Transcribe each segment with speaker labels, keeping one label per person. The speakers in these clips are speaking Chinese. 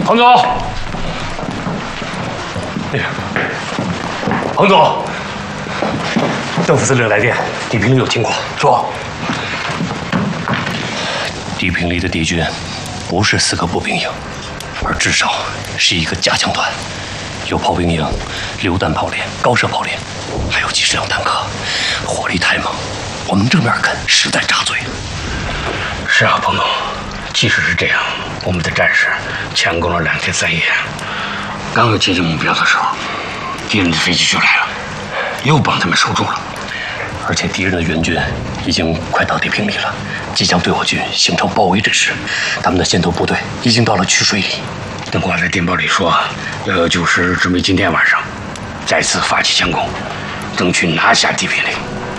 Speaker 1: 彭总，那个，彭总，邓副司令来电，地平里有情况，说，地平里的敌军不是4个步兵营，而至少是一个加强团，有炮兵营、榴弹炮连、高射炮连，还有几十辆坦克，火力太猛，我们正面跟实在扎嘴了。
Speaker 2: 是啊，彭总，即使是这样，我们的战士强攻了2天3夜，刚要接近目标的时候，敌人的飞机就来了，又帮他们守住了。
Speaker 1: 而且敌人的援军已经快到地平里了，即将对我军形成包围之势。他们的先头部队已经到了曲水里。
Speaker 2: 邓华在电报里说，要有90日准备今天晚上再次发起强攻，争取拿下地平里。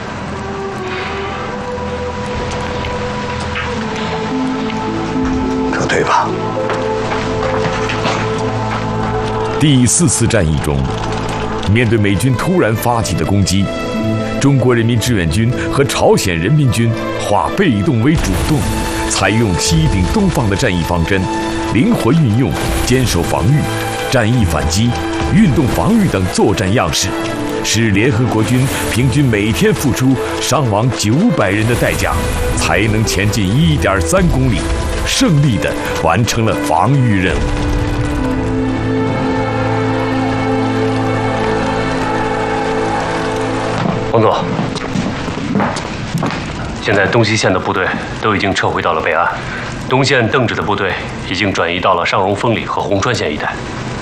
Speaker 3: 撤退吧。
Speaker 4: 第4次战役中，面对美军突然发起的攻击，中国人民志愿军和朝鲜人民军化被动为主动，采用西顶东方的战役方针，灵活运用坚守防御、战役反击、运动防御等作战样式，使联合国军平均每天付出伤亡900人的代价，才能前进1.3公里，胜利地完成了防御任务。
Speaker 1: 彭总，现在东西线的部队都已经撤回到了北岸，东线邓指的部队已经转移到了上荣丰里和红川县一带。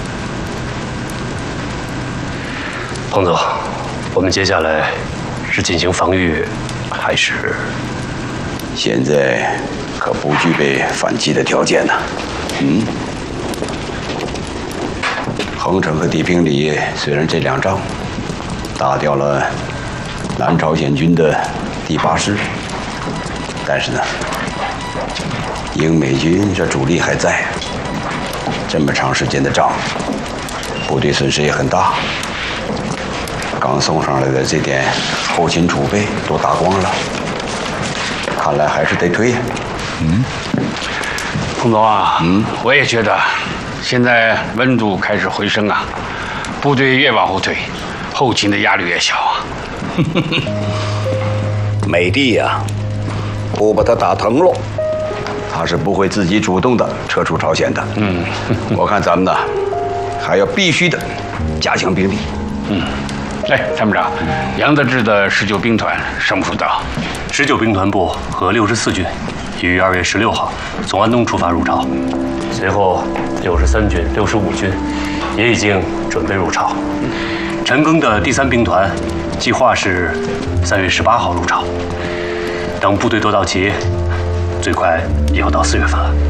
Speaker 1: 彭总，我们接下来是进行防御，还是？
Speaker 3: 现在可不具备反击的条件呢。横城和地平里虽然这2仗打掉了南朝鲜军的第8师，但是呢，英美军这主力还在，这么长时间的仗，部队损失也很大。刚送上来的这点后勤储备都打光了，看来还是得退呀。
Speaker 2: 彭总啊，我也觉得，现在温度开始回升啊，部队越往后退，后勤的压力越小啊。
Speaker 3: 美帝呀，不把他打疼了，他是不会自己主动的撤出朝鲜的。我看咱们呢，还要必须的加强兵力。
Speaker 2: 哎，参谋长，杨得志的19兵团什么时候到
Speaker 1: 19兵团部和64军已于2月16号从安东出发入朝，随后63军、65军也已经准备入朝。陈赓的第3兵团计划是3月18号入朝，等部队都到齐，最快也要到4月份了。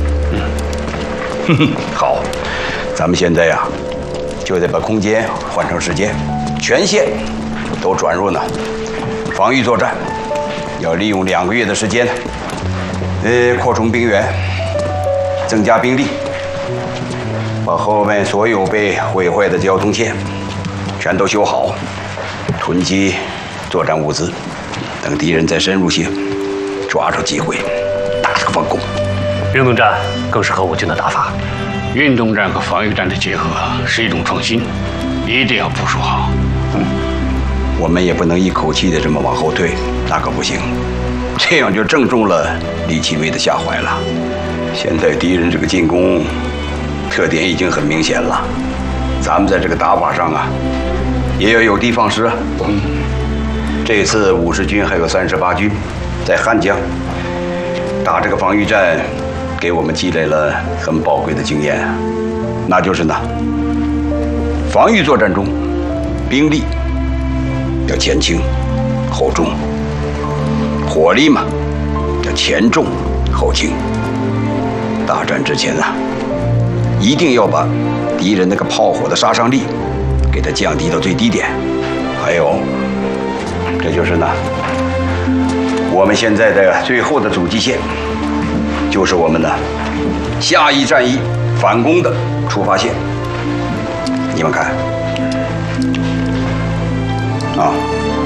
Speaker 3: 好，咱们现在呀，就得把空间换成时间，全线都转入呢防御作战，要利用2个月的时间，扩充兵员，增加兵力，把后面所有被毁坏的交通线全都修好，囤积作战物资，等敌人再深入性，抓住机会大肆反攻。
Speaker 1: 运动战更适合我军的打法。
Speaker 2: 运动战和防御战的结合是一种创新，一定要部署好。
Speaker 3: 我们也不能一口气的这么往后退，那可不行，这样就正中了李奇微的下怀了。现在敌人这个进攻特点已经很明显了，咱们在这个打法上啊，也要有的放矢啊。这次50军还有38军在汉江打这个防御战，给我们积累了很宝贵的经验，那就是呢，防御作战中，兵力要前轻后重，火力嘛要前重后轻。大战之前啊，一定要把敌人那个炮火的杀伤力给它降低到最低点。还有，这就是呢，我们现在的最后的阻击线，就是我们的下一战役反攻的出发线。你们看，啊，